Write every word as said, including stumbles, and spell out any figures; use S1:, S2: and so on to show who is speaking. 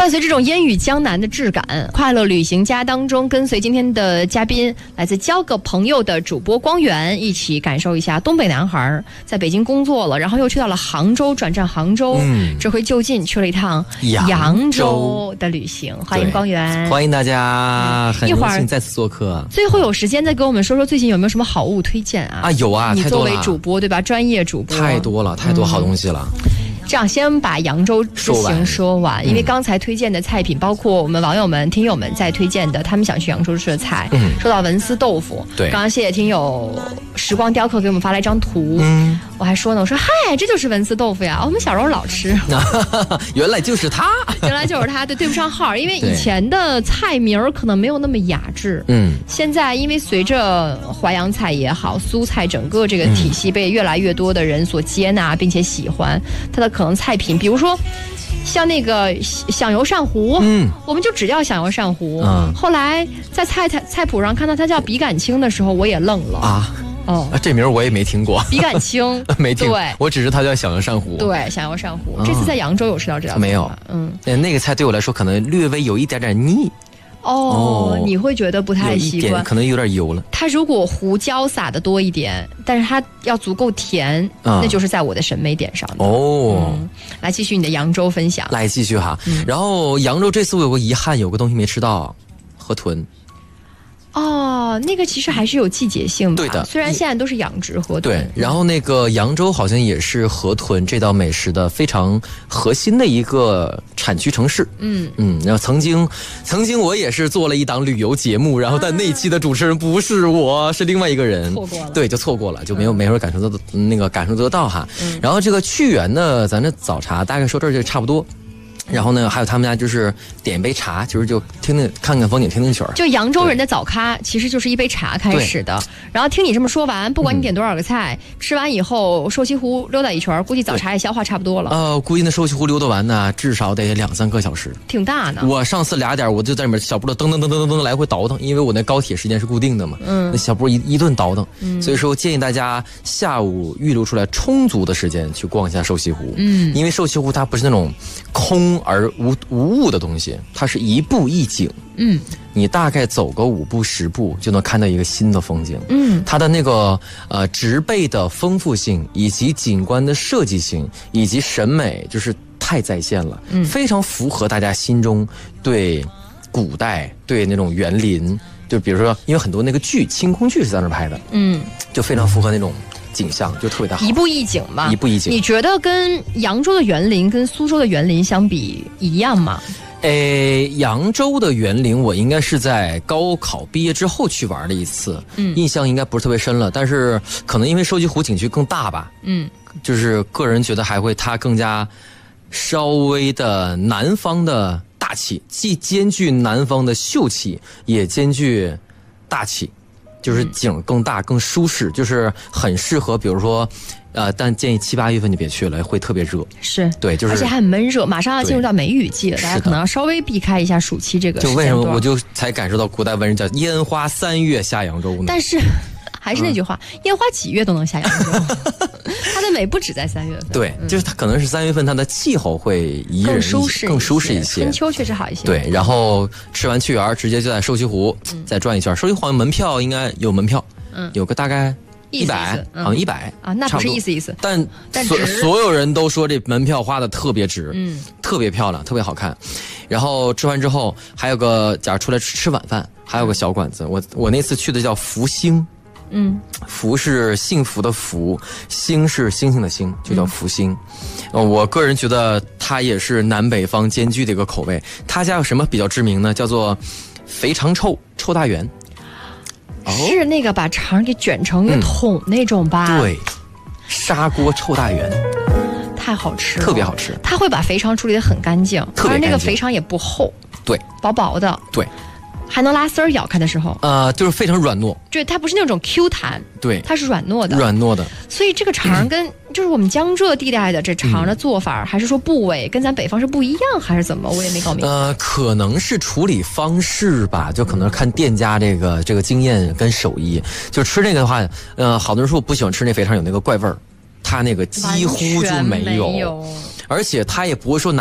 S1: 伴随这种烟雨江南的质感，快乐旅行家当中跟随今天的嘉宾，来自交个朋友的主播光源，一起感受一下东北男孩在北京工作了，然后又去到了杭州，转战杭州，嗯、这回就近去了一趟扬州的旅行。欢迎光源，
S2: 欢迎大家，很荣幸再次做客。
S1: 最后有时间再给我们说说最近有没有什么好物推荐啊？
S2: 啊，有啊，
S1: 你作为主播对吧？专业主播，
S2: 太多了，太多好东西了。嗯，
S1: 这样，先把扬州之行说完，因为刚才推荐的菜品，包括我们网友们、听友们在推荐的，他们想去扬州吃的菜。嗯，说到文思豆腐，
S2: 对，
S1: 刚刚谢谢听友时光雕刻给我们发来一张图，嗯，我还说呢，我说嗨，这就是文思豆腐呀，我们小时候老吃，
S2: 原来就是它，
S1: 原来就是它，对，对不上号，因为以前的菜名可能没有那么雅致，嗯，现在因为随着淮扬菜也好，苏菜整个这个体系被越来越多的人所接纳并且喜欢，它的可能菜品，比如说像那个响油鳝糊，嗯，我们就只叫响油鳝糊。嗯，后来在菜菜菜谱上看到它叫笔杆青的时候，我也愣了啊。
S2: 哦，这名我也没听过。
S1: 笔杆青
S2: 没听，
S1: 对，
S2: 我只是它叫响油鳝糊。
S1: 对，响油鳝糊。哦，这次在扬州有吃到这道菜吗？
S2: 没有。嗯，那个菜对我来说可能略微有一点点腻。
S1: 哦，你会觉得不太习惯，
S2: 可能有点油了。
S1: 它如果胡椒撒的多一点，但是它要足够甜，嗯，那就是在我的审美点上的。哦，嗯，来继续你的扬州分享。
S2: 来继续哈，嗯，然后扬州这次我有个遗憾，有个东西没吃到，河豚。
S1: 哦，那个其实还是有季节性的，对的。虽然现在都是养殖河豚，
S2: 对。然后那个扬州好像也是河豚这道美食的非常核心的一个产区城市。嗯嗯。然后曾经，曾经我也是做了一档旅游节目，然后但那期的主持人不是我，是另外一个人，
S1: 错过了，
S2: 对，就错过了，就没有、嗯、没法感受得那个感受得到哈。嗯。然后这个趣园呢，咱这早茶大概说这儿就差不多。然后呢，还有他们家就是点一杯茶，就是就听听看看风景，听听曲儿。
S1: 就扬州人的早咖其实就是一杯茶开始的。然后听你这么说完，不管你点多少个菜，嗯，吃完以后瘦西湖溜达一圈，估计早茶也消化差不多了。
S2: 呃，估计那瘦西湖溜达完呢，至少得两三个小时，
S1: 挺大呢。
S2: 我上次俩点我就在里面小步的噔噔噔噔噔噔来回倒腾，因为我那高铁时间是固定的嘛。嗯，那小步一一顿倒腾，嗯，所以说建议大家下午预留出来充足的时间去逛一下瘦西湖。嗯，因为瘦西湖它不是那种空而无无物的东西，它是一步一景。嗯，你大概走个五步十步就能看到一个新的风景。嗯，它的那个呃植被的丰富性，以及景观的设计性，以及审美，就是太在线了。嗯，非常符合大家心中对古代对那种园林，就比如说因为很多那个剧清空剧是在那拍的。嗯，就非常符合那种景象，就特别的好，
S1: 一步一景嘛，
S2: 一步一景。
S1: 你觉得跟扬州的园林跟苏州的园林相比一样吗？
S2: 诶，扬州的园林我应该是在高考毕业之后去玩的一次，嗯，印象应该不是特别深了，但是可能因为瘦西湖景区更大吧，嗯，就是个人觉得还会它更加稍微的南方的大气，既兼具南方的秀气，也兼具大气。就是景更大更舒适，就是很适合比如说呃，但建议七八月份就别去了，会特别热。
S1: 是，
S2: 对，就是
S1: 而且还很闷热，马上要进入到梅雨季了，大家可能要稍微避开一下暑期这个时间段。
S2: 就为什么我就才感受到古代文人叫烟花三月下扬州呢？
S1: 但是还是那句话，嗯，烟花几月都能下扬州，它的美不止在三月份。
S2: 对，嗯，就是它可能是三月份，它的气候会宜人
S1: 更舒适
S2: 更舒适一些。
S1: 春秋确实好一些。
S2: 对，然后吃完趣园，直接就在瘦西湖，嗯，再转一圈。瘦西湖门票应该有门票，嗯，有个大概一百，好像一百
S1: 啊，那不是意思意思。
S2: 但
S1: 但
S2: 所所有人都说这门票花的特别值，嗯，特别漂亮，特别好看。然后吃完之后，还有个假如出来吃吃晚饭，还有个小馆子。我我那次去的叫福星。嗯，福是幸福的福，星是星星的星，就叫福星。嗯，呃，我个人觉得它也是南北方兼具的一个口味。它家有什么比较知名呢？叫做肥肠臭臭大圆。
S1: 是那个把肠给卷成一个桶那种吧？
S2: 嗯，对，砂锅臭大圆。
S1: 太好吃了，
S2: 特别好吃。
S1: 它会把肥肠处理得很干净，
S2: 特别干净，
S1: 而那个肥肠也不厚，
S2: 对，
S1: 薄薄的，
S2: 对。
S1: 还能拉丝儿，咬开的时候，
S2: 呃，就是非常软糯。
S1: 对，它不是那种 Q 弹，
S2: 对，
S1: 它是软糯的，
S2: 软糯的。
S1: 所以这个肠跟就是我们江浙地带的这肠的做法，嗯，还是说部位跟咱北方是不一样，还是怎么？我也没搞明白。
S2: 呃，可能是处理方式吧，就可能看店家这个这个经验跟手艺。就吃这个的话，呃，好多人说我不喜欢吃那肥肠，有那个怪味儿，它那个几乎就没有，
S1: 没有，
S2: 而且它也不会说拿。